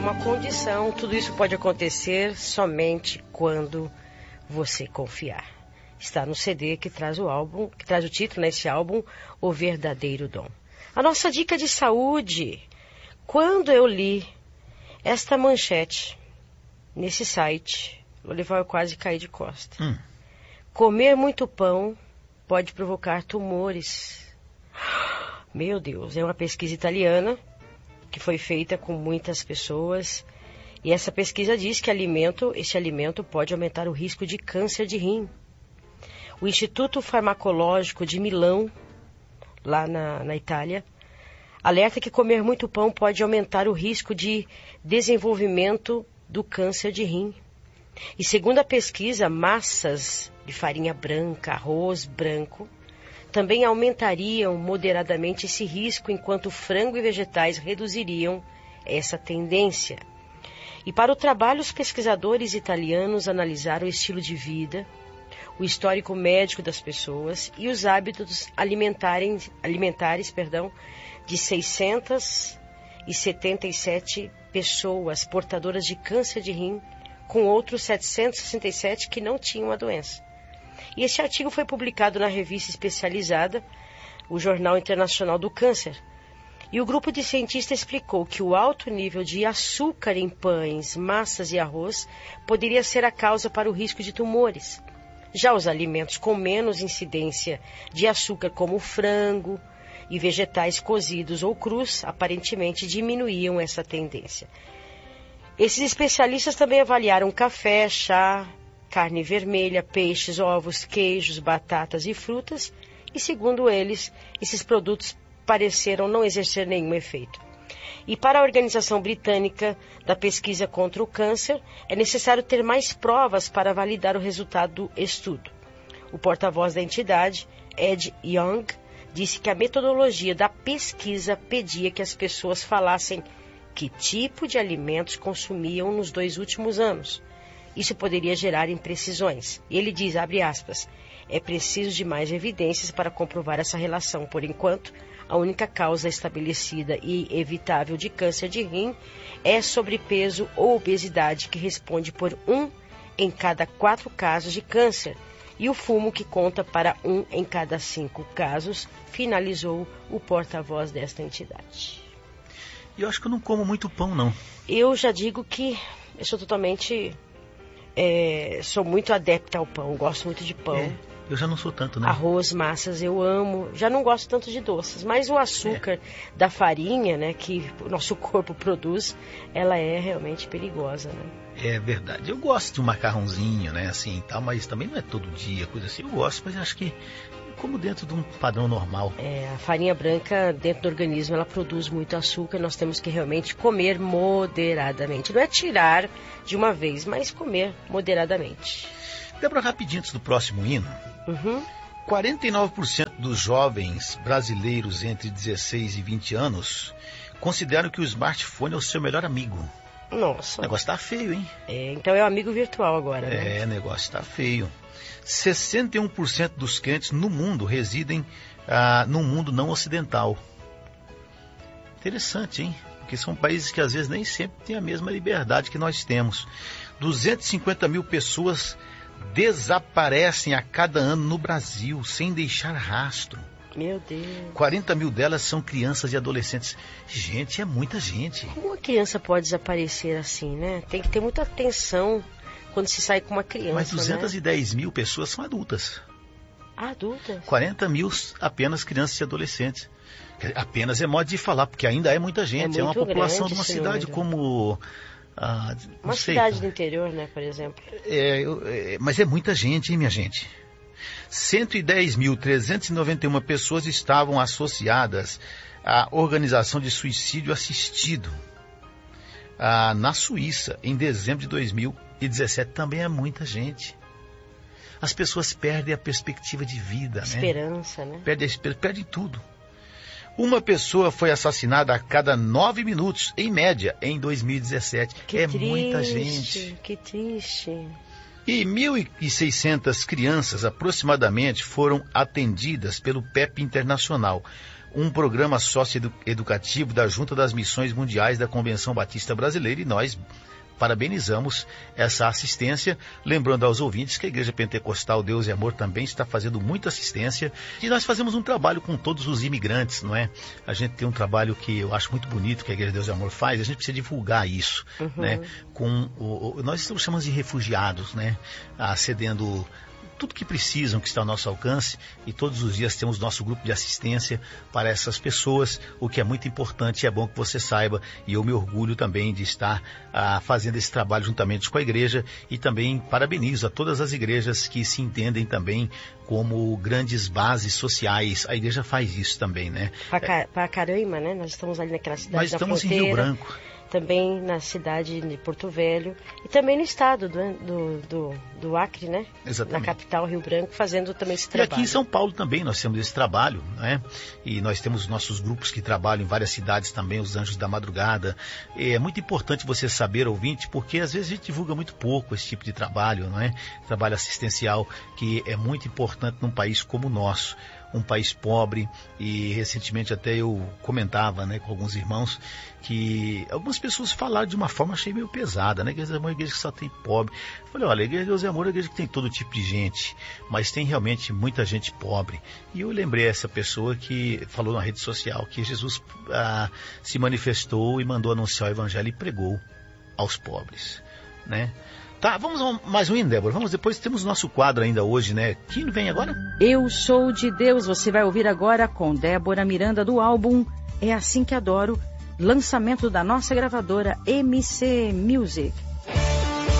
uma condição. Tudo isso pode acontecer somente quando você confiar. Está no CD que traz o álbum, que traz o título nesse álbum, O Verdadeiro Dom. A nossa dica de saúde. Quando eu li esta manchete nesse site, eu quase caí de costa. Comer muito pão pode provocar tumores. Meu Deus, é uma pesquisa italiana que foi feita com muitas pessoas. E essa pesquisa diz que esse alimento pode aumentar o risco de câncer de rim. O Instituto Farmacológico de Milão, lá na Itália, alerta que comer muito pão pode aumentar o risco de desenvolvimento do câncer de rim. E segundo a pesquisa, massas de farinha branca, arroz branco, também aumentariam moderadamente esse risco, enquanto frango e vegetais reduziriam essa tendência. E para o trabalho, os pesquisadores italianos analisaram o estilo de vida, o histórico médico das pessoas e os hábitos alimentares, de 677 pessoas portadoras de câncer de rim, com outros 767 que não tinham a doença. E esse artigo foi publicado na revista especializada, o Jornal Internacional do Câncer. E o grupo de cientistas explicou que o alto nível de açúcar em pães, massas e arroz poderia ser a causa para o risco de tumores. Já os alimentos com menos incidência de açúcar, como o frango e vegetais cozidos ou crus, aparentemente diminuíam essa tendência. Esses especialistas também avaliaram café, chá, carne vermelha, peixes, ovos, queijos, batatas e frutas, e segundo eles, esses produtos pareceram não exercer nenhum efeito. E para a Organização Britânica da Pesquisa contra o Câncer, é necessário ter mais provas para validar o resultado do estudo. O porta-voz da entidade, Ed Young, disse que a metodologia da pesquisa pedia que as pessoas falassem que tipo de alimentos consumiam nos 2 últimos anos. Isso poderia gerar imprecisões. E ele diz, abre aspas, é preciso de mais evidências para comprovar essa relação. Por enquanto, a única causa estabelecida e evitável de câncer de rim é sobrepeso ou obesidade, que responde por 1 em cada 4 casos de câncer, e o fumo, que conta para 1 em cada 5 casos, finalizou o porta-voz desta entidade. Eu acho que eu não como muito pão, não. Eu já digo que eu sou totalmente... sou muito adepta ao pão, gosto muito de pão. Eu já não sou tanto, né? Arroz, massas, eu amo. Já não gosto tanto de doces, mas o açúcar da farinha, né, que o nosso corpo produz, ela é realmente perigosa, né? É verdade. Eu gosto de um macarrãozinho, né, assim, tal, mas também não é todo dia, coisa assim. Eu gosto, mas acho que como dentro de um padrão normal. A farinha branca, dentro do organismo, ela produz muito açúcar. Nós temos que realmente comer moderadamente. Não é tirar de uma vez, mas comer moderadamente. Débora, rapidinho antes do próximo hino. 49% dos jovens brasileiros entre 16 e 20 anos consideram que o smartphone é o seu melhor amigo. Nossa. O negócio tá feio, hein? Então é um amigo virtual agora, né? O negócio tá feio. 61% dos crentes no mundo residem num mundo não ocidental. Interessante, hein? Porque são países que às vezes nem sempre têm a mesma liberdade que nós temos. 250 mil pessoas desaparecem a cada ano no Brasil, sem deixar rastro. Meu Deus. 40 mil delas são crianças e adolescentes. Gente, é muita gente. Como uma criança pode desaparecer assim, né? Tem que ter muita atenção quando se sai com uma criança, mas 210 mil pessoas são adultas. Adultas? 40 mil apenas crianças e adolescentes. Apenas é modo de falar, porque ainda é muita gente. É uma população de uma cidade como... uma cidade do interior, né, por exemplo. Mas é muita gente, hein, minha gente? 110.391 pessoas estavam associadas à Organização de Suicídio Assistido na Suíça, em dezembro de 2017. Também é muita gente. As pessoas perdem a perspectiva de vida, esperança, né? Perdem tudo. Uma pessoa foi assassinada a cada 9 minutos, em média, em 2017. Que triste, muita gente. Que triste. E 1.600 crianças, aproximadamente, foram atendidas pelo PEP Internacional, um programa socioeducativo da Junta das Missões Mundiais da Convenção Batista Brasileira, e nós parabenizamos essa assistência, lembrando aos ouvintes que a Igreja Pentecostal Deus e Amor também está fazendo muita assistência, e nós fazemos um trabalho com todos os imigrantes, não é? A gente tem um trabalho que eu acho muito bonito que a Igreja Deus e Amor faz, a gente precisa divulgar isso, né? Nós estamos chamando de refugiados, né? Cedendo tudo que precisam, que está ao nosso alcance, e todos os dias temos nosso grupo de assistência para essas pessoas, o que é muito importante e é bom que você saiba, e eu me orgulho também de estar fazendo esse trabalho juntamente com a igreja, e também parabenizo a todas as igrejas que se entendem também como grandes bases sociais. A igreja faz isso também, né? Pacaraima, né? Nós estamos ali naquela cidade Nós da estamos fronteira. em Rio Branco. Também na cidade de Porto Velho e também no estado do Acre, né? Exatamente. Na capital, Rio Branco, fazendo também esse trabalho. E aqui em São Paulo também nós temos esse trabalho, né? E nós temos nossos grupos que trabalham em várias cidades também, os Anjos da Madrugada. É muito importante você saber, ouvinte, porque às vezes a gente divulga muito pouco esse tipo de trabalho, não é? Trabalho assistencial, que é muito importante num país como o nosso. Um país pobre, e recentemente até eu comentava, né, com alguns irmãos que algumas pessoas falaram de uma forma, achei meio pesada, né? A igreja é uma igreja que só tem pobre. Eu falei, olha, a igreja de Deus e Amor é uma igreja que tem todo tipo de gente, mas tem realmente muita gente pobre. E eu lembrei essa pessoa que falou na rede social que Jesus se manifestou e mandou anunciar o evangelho e pregou aos pobres, né? Tá, vamos a mais um hino, Débora. Depois temos o nosso quadro ainda hoje, né? Quem vem agora? Eu Sou de Deus, você vai ouvir agora com Débora Miranda do álbum É Assim Que Adoro, lançamento da nossa gravadora MC Music.